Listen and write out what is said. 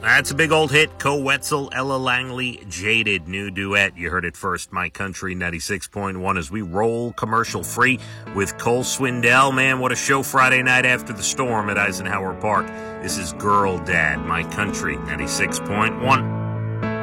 That's a big old hit. Koe Wetzel, Ella Langley, Jaded, new duet. You heard it first, My Country 96.1, as we roll commercial free with Cole Swindell. Man, what a show Friday night after the storm at Eisenhower Park. This is Girl Dad, My Country 96.1.